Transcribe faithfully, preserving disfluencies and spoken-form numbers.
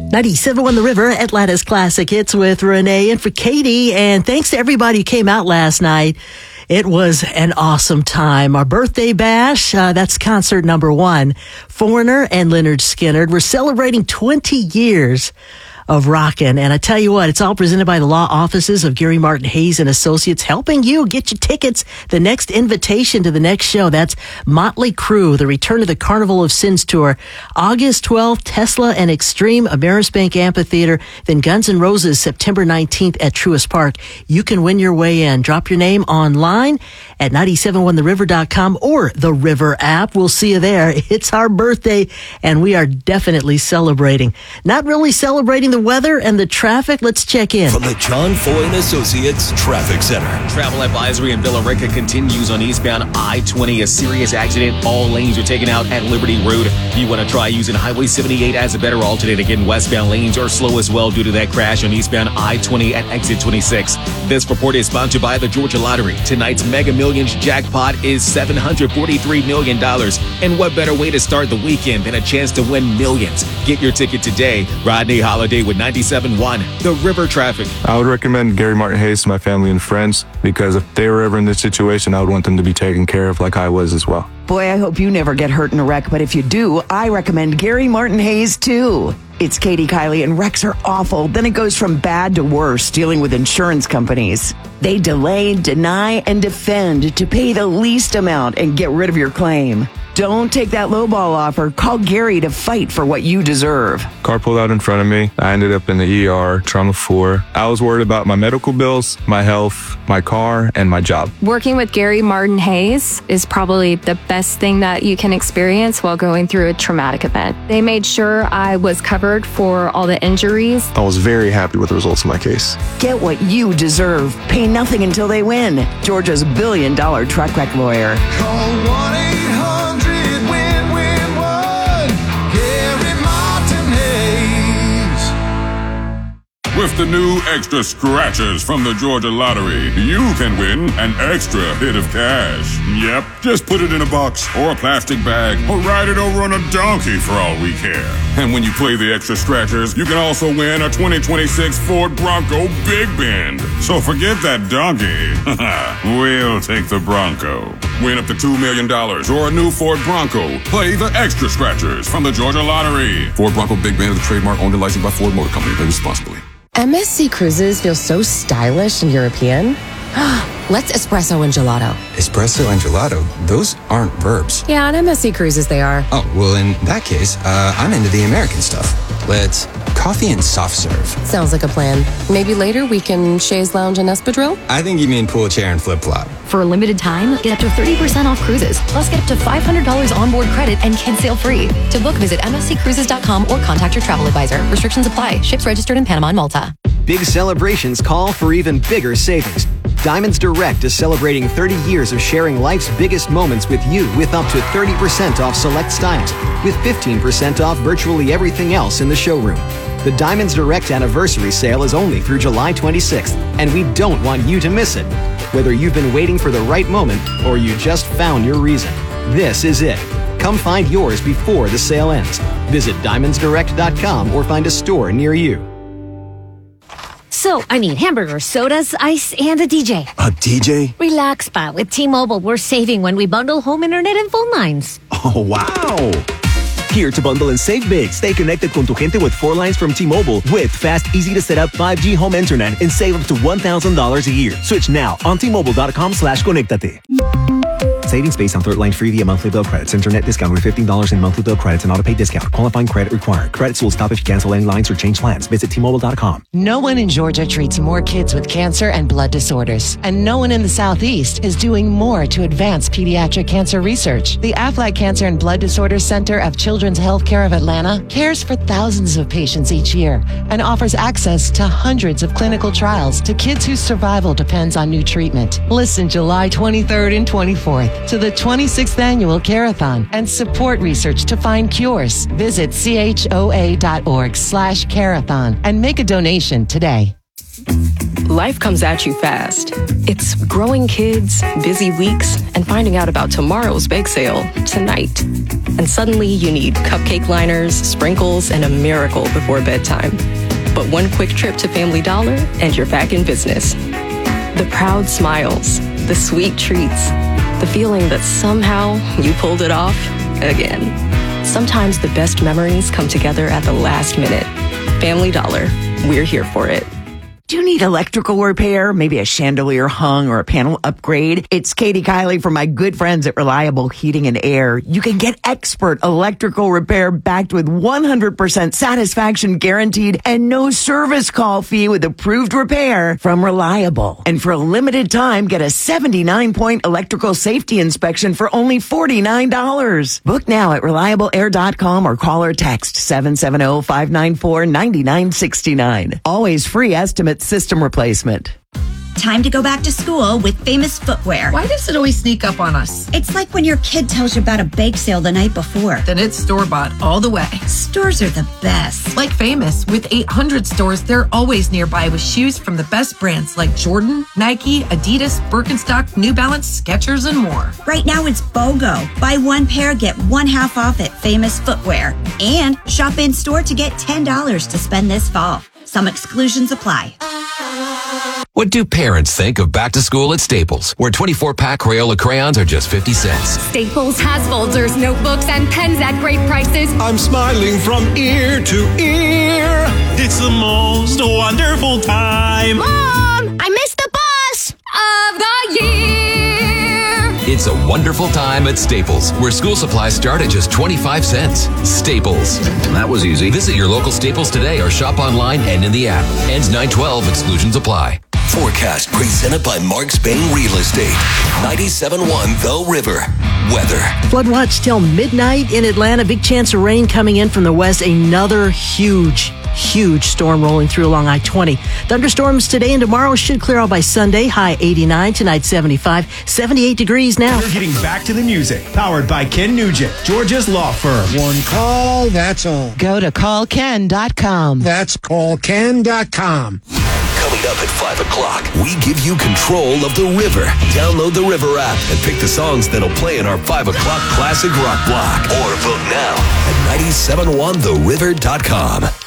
ninety-seven point one The River, Atlanta's Classic Hits with Renee and for Katie. And thanks to everybody who came out last night. It was an awesome time. Our birthday bash, uh, that's concert number one. Foreigner and Leonard Skinner. We're celebrating twenty years of rockin'. And I tell you what, it's all presented by the law offices of Gary Martin Hayes and Associates, helping you get your tickets. The next invitation to the next show, that's Motley Crue, the Return to the Carnival of Sins tour, August twelfth, Tesla and Extreme, Amerisbank Amphitheater, then Guns N' Roses, September nineteenth at Truist Park. You can win your way in. Drop your name online at nine seven one the river dot com or the River app. We'll see you there. It's our birthday, and we are definitely celebrating. Not really celebrating the weather and the traffic. Let's check in. From the John Foy and Associates Traffic Center. Travel advisory in Villa Rica continues on eastbound I twenty. A serious accident. All lanes are taken out at Liberty Road. You want to try using Highway seventy-eight as a better alternate. Again, westbound lanes are slow as well due to that crash on eastbound I twenty at exit twenty-six. This report is sponsored by the Georgia Lottery. Tonight's Mega Millions jackpot is seven hundred forty-three million dollars. And what better way to start the weekend than a chance to win millions? Get your ticket today. Rodney Holiday with ninety-seven point one The River Traffic. I would recommend Gary Martin Hayes to my family and friends because if they were ever in this situation, I would want them to be taken care of like I was as well. Boy, I hope you never get hurt in a wreck, but if you do, I recommend Gary Martin Hayes too. It's Katie Kiley, and wrecks are awful. Then it goes from bad to worse dealing with insurance companies. They delay, deny, and defend to pay the least amount and get rid of your claim. Don't take that lowball offer. Call Gary to fight for what you deserve. Car pulled out in front of me. I ended up in the E R, trauma four. I was worried about my medical bills, my health, my car, and my job. Working with Gary Martin Hayes is probably the best thing that you can experience while going through a traumatic event. They made sure I was covered for all the injuries. I was very happy with the results of my case. Get what you deserve. Pay nothing until they win. Georgia's billion dollar truck wreck lawyer. Call one eight hundred win win one. Gary Martin Hayes. With the new extra scratchers from the Georgia Lottery, you can win an extra hit of cash. Yep, just put it in a box or a plastic bag or ride it over on a donkey for all we care. And when you play the extra scratchers, you can also win a twenty twenty-six Ford Bronco Big Bend. So forget that donkey. We'll take the Bronco. Win up to two million dollars or a new Ford Bronco. Play the extra scratchers from the Georgia Lottery. Ford Bronco Big Bend is a trademark owned and licensed by Ford Motor Company. Play responsibly. M S C Cruises feel so stylish and European. Let's espresso and gelato. Espresso and gelato? Those aren't verbs. Yeah, on M S C Cruises they are. Oh, well, in that case, uh, I'm into the American stuff. Let's coffee and soft serve. Sounds like a plan. Maybe later we can chaise lounge and espadrille? I think you mean pool chair and flip-flop. For a limited time, get up to thirty percent off cruises. Plus, get up to five hundred dollars onboard credit and kids sail free. To book, visit m s c cruises dot com or contact your travel advisor. Restrictions apply. Ships registered in Panama and Malta. Big celebrations call for even bigger savings. Diamonds Direct is celebrating thirty years of sharing life's biggest moments with you with up to thirty percent off select styles, with fifteen percent off virtually everything else in the showroom. The Diamonds Direct anniversary sale is only through July twenty-sixth, and we don't want you to miss it. Whether you've been waiting for the right moment or you just found your reason, this is it. Come find yours before the sale ends. Visit diamonds direct dot com or find a store near you. So, I need hamburgers, sodas, ice, and a D J. A D J? Relax, Pa. With T-Mobile, we're saving when we bundle home internet and phone lines. Oh, wow. Here to bundle and save big. Stay connected con tu gente with four lines from T-Mobile with fast, easy to set up five G home internet and save up to one thousand dollars a year. Switch now on T Mobile dot com slash conectate. Savings based on third line free via monthly bill credits. Internet discount with fifteen dollars in monthly bill credits and auto pay discount. Qualifying credit required. Credits will stop if you cancel any lines or change plans. Visit T Mobile dot com. No one in Georgia treats more kids with cancer and blood disorders. And no one in the Southeast is doing more to advance pediatric cancer research. The Aflac Cancer and Blood Disorders Center of Children's Healthcare of Atlanta cares for thousands of patients each year and offers access to hundreds of clinical trials to kids whose survival depends on new treatment. Listen July twenty-third and twenty-fourth to the twenty-sixth Annual Carathon and support research to find cures. Visit C H O A dot org slash Carathon and make a donation today. Life comes at you fast. It's growing kids, busy weeks, and finding out about tomorrow's bake sale tonight. and suddenly you need cupcake liners, sprinkles, and a miracle before bedtime. But one quick trip to Family Dollar and you're back in business. The proud smiles, the sweet treats, the feeling that somehow you pulled it off again. Sometimes the best memories come together at the last minute. Family Dollar, we're here for it. Do you need electrical repair? Maybe a chandelier hung or a panel upgrade? It's Katie Kiley from my good friends at Reliable Heating and Air. You can get expert electrical repair backed with one hundred percent satisfaction guaranteed and no service call fee with approved repair from Reliable. And for a limited time, get a seventy-nine point electrical safety inspection for only forty-nine dollars. Book now at reliable air dot com or call or text seven seven zero, five nine four, nine nine six nine. Always free estimate system replacement. Time to go back to school with Famous Footwear. Why does it always sneak up on us? It's like when your kid tells you about a bake sale the night before. Then it's store-bought all the way. Stores are the best. Like Famous, with eight hundred stores, they're always nearby with shoes from the best brands like Jordan, Nike, Adidas, Birkenstock, New Balance, Skechers, and more. Right now it's BOGO. Buy one pair, get one half off at Famous Footwear. And shop in-store to get ten dollars to spend this fall. Some exclusions apply. What do parents think of back to school at Staples, where twenty-four pack Crayola crayons are just fifty cents? Staples has folders, notebooks, and pens at great prices. I'm smiling from ear to ear. It's the most wonderful time. Mom, I missed the bus of the year. It's a wonderful time at Staples, where school supplies start at just twenty-five cents. Staples. That was easy. Visit your local Staples today or shop online and in the app. Ends nine twelve. Exclusions apply. Forecast presented by Mark Spain Real Estate. ninety-seven point one The River. Weather. Flood watch till midnight in Atlanta. Big chance of rain coming in from the west. Another huge, huge storm rolling through along I twenty. Thunderstorms today and tomorrow should clear out by Sunday. High eighty-nine, tonight seventy-five. seventy-eight degrees now. We're getting back to the music. Powered by Ken Nugent, Georgia's law firm. One call, that's all. Go to call ken dot com. That's call ken dot com. Coming up at five o'clock, we give you control of the river. Download the River app and pick the songs that'll play in our five o'clock classic rock block. Or vote now at nine seven one the river dot com.